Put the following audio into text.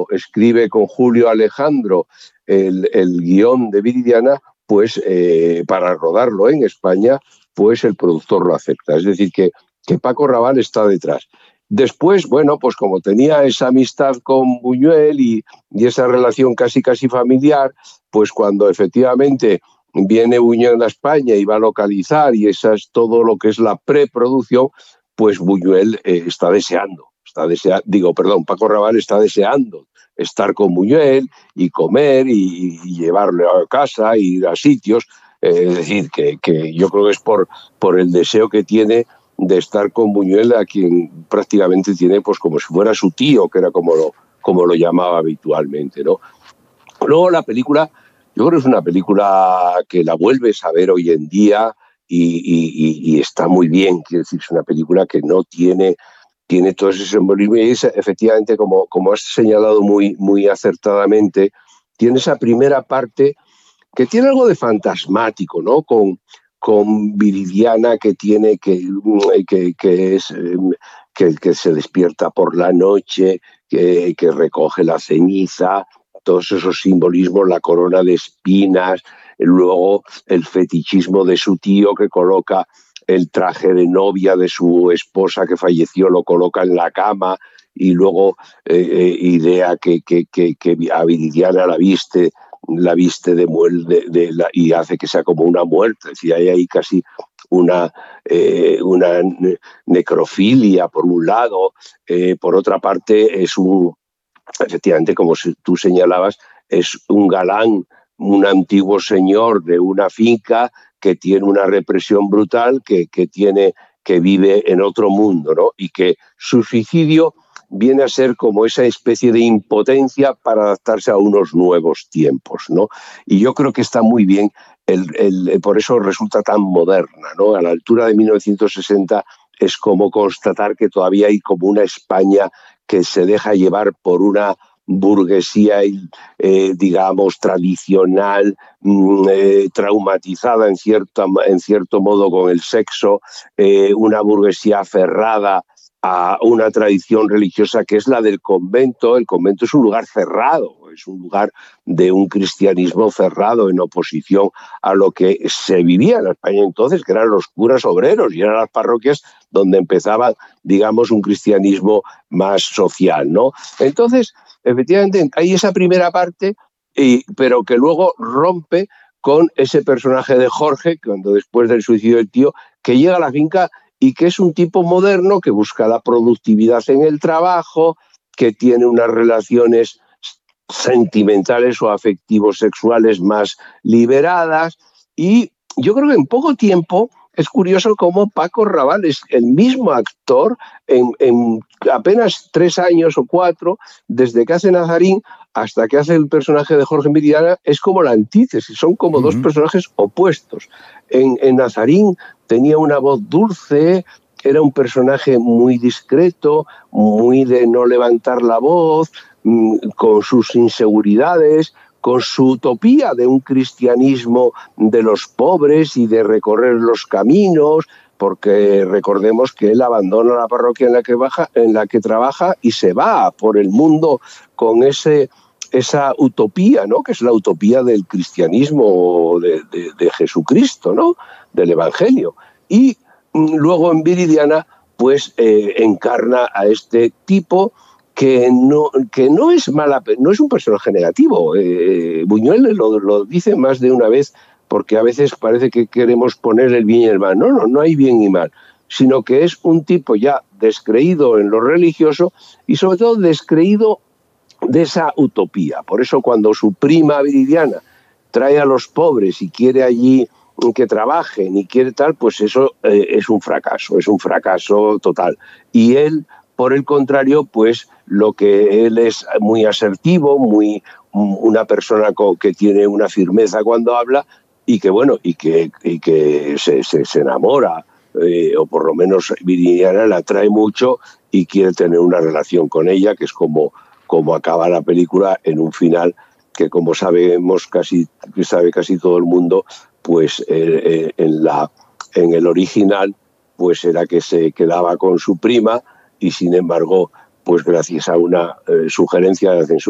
escribe con Julio Alejandro el guión de Viridiana, pues para rodarlo en España, pues el productor lo acepta. Es decir, que Paco Rabanne está detrás. Después, bueno, pues como tenía esa amistad con Buñuel y esa relación casi familiar, pues cuando efectivamente viene Buñuel a España y va a localizar, y esa es todo lo que es la preproducción, pues Buñuel Paco Rabanne está deseando estar con Buñuel y comer y llevarle a casa, ir a sitios. Es decir, que yo creo que es por el deseo que tiene de estar con Buñuel, a quien prácticamente tiene pues como si fuera su tío, que era como lo llamaba habitualmente, ¿no? Luego la película, yo creo que es una película que la vuelves a ver hoy en día y está muy bien. Quiero decir, es una película que no tiene todo ese simbolismo, y es, efectivamente, como has señalado muy acertadamente, tiene esa primera parte que tiene algo de fantasmático, ¿no? Con Viridiana, que se despierta por la noche, que recoge la ceniza, todos esos simbolismos, la corona de espinas, luego el fetichismo de su tío, que coloca el traje de novia de su esposa que falleció, lo coloca en la cama, y luego idea que a Viridiana la viste y hace que sea como una muerte. Es decir, hay ahí casi una necrofilia por un lado. Por otra parte, efectivamente, como tú señalabas, es un galán, un antiguo señor de una finca que tiene una represión brutal, que vive en otro mundo, ¿no? Y que su suicidio viene a ser como esa especie de impotencia para adaptarse a unos nuevos tiempos, ¿no? Y yo creo que está muy bien, por eso resulta tan moderna, ¿no? A la altura de 1960 es como constatar que todavía hay como una España que se deja llevar por una burguesía, digamos, tradicional, traumatizada en cierto modo con el sexo, una burguesía aferrada a una tradición religiosa que es la del convento. El convento es un lugar cerrado, es un lugar de un cristianismo cerrado, en oposición a lo que se vivía en España entonces, que eran los curas obreros, y eran las parroquias donde empezaba, digamos, un cristianismo más social, ¿no? Entonces, efectivamente, hay esa primera parte, pero que luego rompe con ese personaje de Jorge, cuando después del suicidio del tío, que llega a la finca y que es un tipo moderno que busca la productividad en el trabajo, que tiene unas relaciones sentimentales o afectivos sexuales más liberadas. Y yo creo que en poco tiempo es curioso cómo Paco Rabanne es el mismo actor en apenas 3 años o 4, desde que hace Nazarín hasta que hace el personaje de Jorge Viridiana. Es como la antítesis, son como dos personajes opuestos. En Nazarín tenía una voz dulce, era un personaje muy discreto, muy de no levantar la voz, con sus inseguridades, con su utopía de un cristianismo de los pobres y de recorrer los caminos, porque recordemos que él abandona la parroquia en la que trabaja y se va por el mundo con esa utopía, ¿no? Que es la utopía del cristianismo de Jesucristo, ¿no? Del Evangelio. Y luego en Viridiana, pues encarna a este tipo que no es no es un personaje negativo. Buñuel lo dice más de una vez, porque a veces parece que queremos poner el bien y el mal. No hay bien y mal, sino que es un tipo ya descreído en lo religioso y sobre todo descreído de esa utopía. Por eso cuando su prima Viridiana trae a los pobres y quiere allí que trabajen y quiere tal, pues eso es un fracaso total. Y él, por el contrario, pues lo que él es muy asertivo, una persona que tiene una firmeza cuando habla, y que se enamora, o por lo menos Viridiana la atrae mucho y quiere tener una relación con ella, que es como acaba la película, en un final que, como sabe casi todo el mundo, pues en el original pues era que se quedaba con su prima, y sin embargo, pues gracias a una sugerencia de la censura